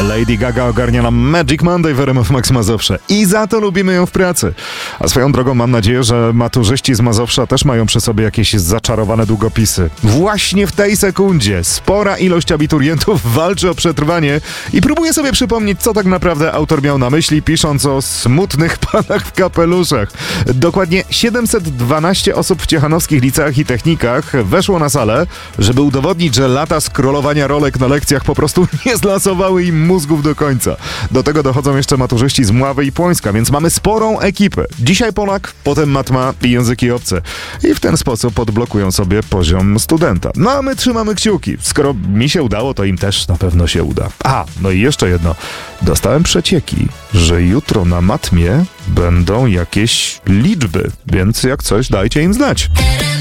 Lady Gaga ogarnia nam Magic Monday w RMF Max Mazowsze i za to lubimy ją w pracy. A swoją drogą mam nadzieję, że maturzyści z Mazowsza też mają przy sobie jakieś zaczarowane długopisy. Właśnie w tej sekundzie spora ilość abiturientów walczy o przetrwanie i próbuje sobie przypomnieć, co tak naprawdę autor miał na myśli, pisząc o smutnych panach w kapeluszach. Dokładnie 712 osób w ciechanowskich liceach i technikach weszło na salę, żeby udowodnić, że lata scrollowania rolek na lekcjach po prostu nie zlasowały im mózgów do końca. Do tego dochodzą jeszcze maturzyści z Mławy i Płońska, więc mamy sporą ekipę. Dzisiaj Polak, potem matma i języki obce. I w ten sposób odblokują sobie poziom studenta. No a my trzymamy kciuki. Skoro mi się udało, to im też na pewno się uda. A, no i jeszcze jedno. Dostałem przecieki, że jutro na matmie będą jakieś liczby, więc jak coś dajcie im znać.